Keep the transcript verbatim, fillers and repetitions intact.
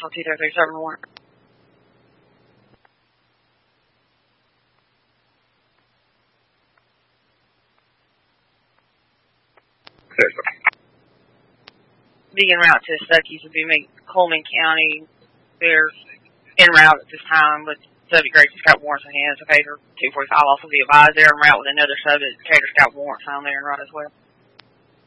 for two three three seven warrant. Being route to Stuckey's would be me, Coleman County. They're en route at this time, but subject Grace has got warrants in hand. So Cater two forty-five also be advised. They're en route with another subject. Cater's got warrants on there en route as well.